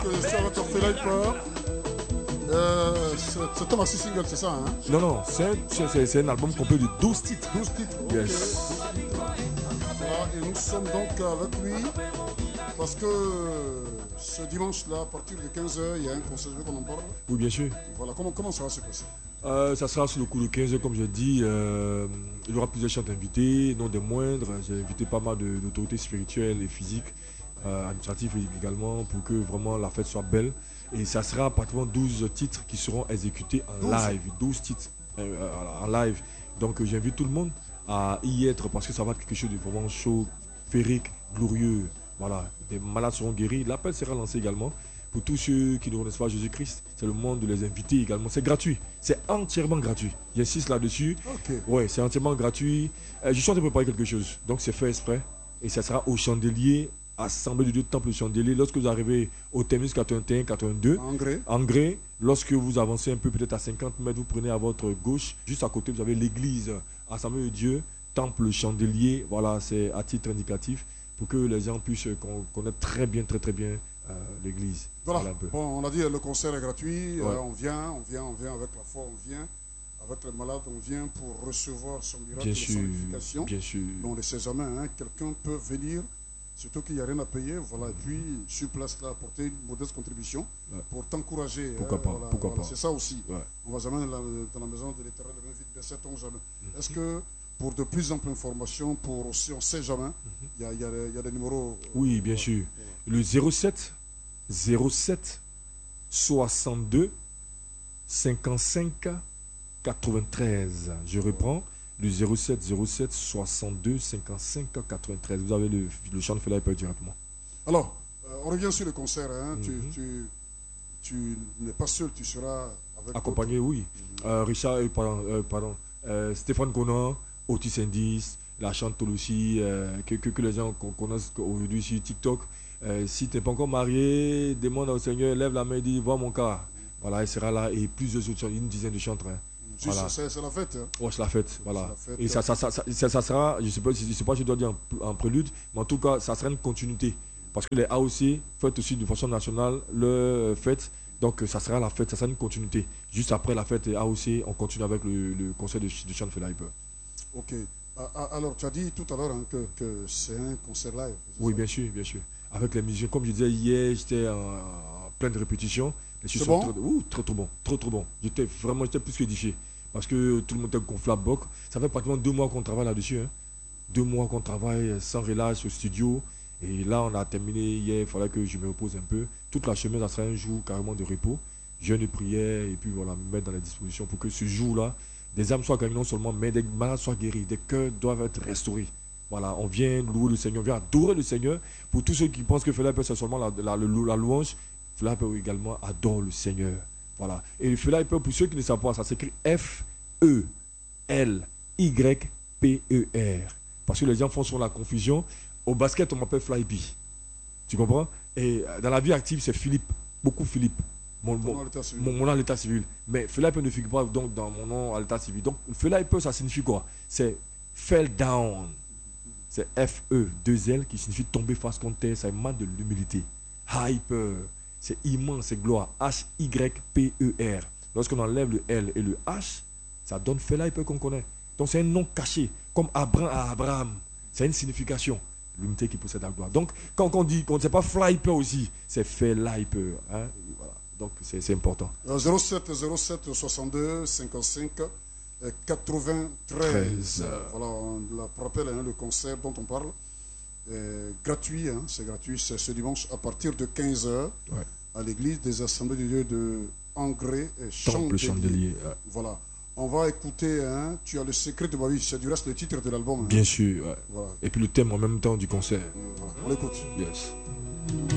je suis avec Orphelin Hyper. C'est un maxi single, c'est ça, hein? Non, c'est un album complet de 12 titres. 12 titres, Yes. okay. Voilà, et nous sommes donc avec lui parce que ce dimanche-là, à partir de 15h, il y a un concert, je veux qu'on en parle. Oui, bien sûr. Voilà, comment ça va se passer? Ça sera sur le coup de 15h, comme je dis. Il y aura plusieurs chants invités, non des moindres. J'ai invité pas mal d'autorités spirituelles et physiques, administratives également, pour que vraiment la fête soit belle. Et ça sera pratiquement 12 titres qui seront exécutés en live. 12 titres en live. Donc j'invite tout le monde à y être parce que ça va être quelque chose de vraiment chaud, féerique, glorieux. Voilà, des malades seront guéris. L'appel sera lancé également pour tous ceux qui ne connaissent pas Jésus-Christ. C'est le moment de les inviter également. C'est gratuit, c'est entièrement gratuit. J'insiste là-dessus. Okay. Ouais, c'est entièrement gratuit. Je suis en train de préparer quelque chose, donc c'est fait exprès. Et ça sera au Chandelier, Assemblée de Dieu, Temple Chandelier. Lorsque vous arrivez au terminus 81-82, en grès, lorsque vous avancez un peu, peut-être à 50 mètres, vous prenez à votre gauche, juste à côté, vous avez l'église Assemblée de Dieu, Temple Chandelier. Voilà, c'est à titre indicatif pour que les gens puissent connaître très bien l'église. Voilà, bon, on a dit le concert est gratuit, ouais. On vient avec la foi, on vient avec les malades, on vient pour recevoir son miracle de sanctification. Bien sûr. Donc les sésamains, hein, quelqu'un peut venir, surtout qu'il n'y a rien à payer, voilà, et puis sur place là, apporter une modeste contribution pour t'encourager. Pourquoi pas, voilà, pourquoi pas. C'est ça aussi. Ouais. On va jamais dans la maison de l'Éternel, le même vide, mais c'est on jamais. Est-ce que pour de plus amples informations, pour aussi, on ne sait jamais, il y a des numéros. Oui, bien sûr. Le 07 62 55 93. Je reprends. Le 07 62 55 93. Vous avez le chant de Fela Hyper directement. Alors, on revient sur le concert. Hein. Tu n'es pas seul, tu seras avec accompagné, oui. Richard, Stéphane Conan, Otis Indies, la chante aussi, que les gens connaissent aujourd'hui sur TikTok. Si tu n'es pas encore marié, demande au Seigneur, lève la main et dis, vois mon cas. Voilà, il sera là et plusieurs autres, une dizaine de chanteurs. Voilà. C'est la fête. Hein. Ouais, c'est la fête. Voilà. Et ça sera, je ne sais pas si je dois dire en prélude, mais en tout cas, ça sera une continuité. Parce que les AOC fêtent aussi de façon nationale leur fête. Donc ça sera la fête, ça sera une continuité. Juste après la fête AOC, on continue avec le concert de chant de Fela Hyper. Ok. Alors, tu as dit tout à l'heure hein, que c'est un concert live. Oui, bien sûr. Avec les musiciens, comme je disais hier, j'étais en pleine de répétitions. C'est bon? Trop bon. J'étais plus qu'édifié. Parce que tout le monde était gonflé à bloc. Ça fait pratiquement 2 mois qu'on travaille là-dessus. Hein. 2 mois qu'on travaille sans relâche au studio. Et là, on a terminé hier. Il fallait que je me repose un peu. Toute la semaine, ça sera un jour carrément de repos. Jeûne de prière. Et puis voilà, me mettre dans les dispositions pour que ce jour-là, des âmes soient gagnées non seulement, mais des malades soient guéris. Des cœurs doivent être restaurés. Voilà, on vient louer le Seigneur, on vient adorer le Seigneur. Pour tous ceux qui pensent que Fela Hyper, c'est seulement la louange, Fela Hyper également adore le Seigneur. Voilà. Et le Fela Hyper, pour ceux qui ne savent pas, ça s'écrit F-E-L-Y-P-E-R. Parce que les gens font sur la confusion. Au basket, on m'appelle Flyby. Tu comprends? Et dans la vie active, c'est Philippe. Beaucoup Philippe. Mon nom à l'état civil. Mais Fela Hyper ne figure pas donc dans mon nom à l'état civil. Donc Fela Hyper, ça signifie quoi? C'est fell down. C'est F-E-2-L qui signifie tomber face contre terre. Ça émane de l'humilité. Hyper, c'est immense, c'est gloire. H-Y-P-E-R. Lorsqu'on enlève le L et le H, ça donne Fela Hyper qu'on connaît. Donc c'est un nom caché, comme Abraham à Abraham. C'est une signification. L'unité qui possède la gloire. Donc quand on dit qu'on ne sait pas Fela Hyper aussi, c'est Fela Hyper. Hein? Voilà. Donc c'est important. 07 62 55 93. Voilà, on rappelle le concert dont on parle. Gratuit, hein, c'est gratuit, c'est ce dimanche à partir de 15h à l'église des Assemblées de Dieu de Angré et Chandelier. Voilà. On va écouter, hein, tu as le secret de ma vie, c'est du reste le titre de l'album. Hein. Bien sûr. Voilà. Et puis le thème en même temps du concert. On l'écoute. Yes.